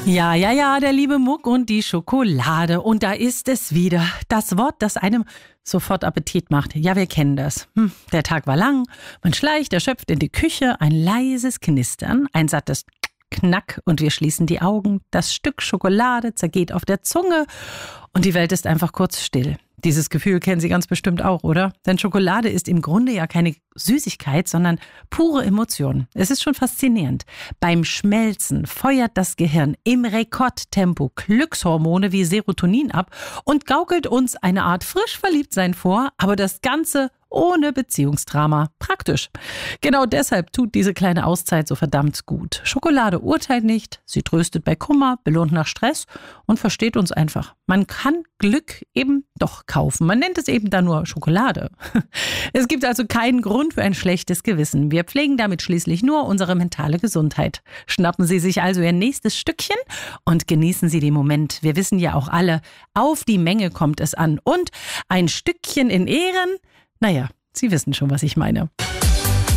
Ja, der liebe Muck und die Schokolade. Und da ist es wieder. Das Wort, das einem sofort Appetit macht. Ja, wir kennen das. Der Tag war lang, man schleicht erschöpft in die Küche, ein leises Knistern, ein sattes Knack und wir schließen die Augen. Das Stück Schokolade zergeht auf der Zunge und die Welt ist einfach kurz still. Dieses Gefühl kennen Sie ganz bestimmt auch, oder? Denn Schokolade ist im Grunde ja keine Süßigkeit, sondern pure Emotion. Es ist schon faszinierend. Beim Schmelzen feuert das Gehirn im Rekordtempo Glückshormone wie Serotonin ab und gaukelt uns eine Art Frischverliebtsein vor, aber das Ganze ohne Beziehungsdrama. Praktisch. Genau deshalb tut diese kleine Auszeit so verdammt gut. Schokolade urteilt nicht, sie tröstet bei Kummer, belohnt nach Stress und versteht uns einfach. Man kann Glück eben doch kaufen. Man nennt es eben dann nur Schokolade. Es gibt also keinen Grund für ein schlechtes Gewissen. Wir pflegen damit schließlich nur unsere mentale Gesundheit. Schnappen Sie sich also Ihr nächstes Stückchen und genießen Sie den Moment. Wir wissen ja auch alle, auf die Menge kommt es an. Und ein Stückchen in Ehren, naja, Sie wissen schon, was ich meine.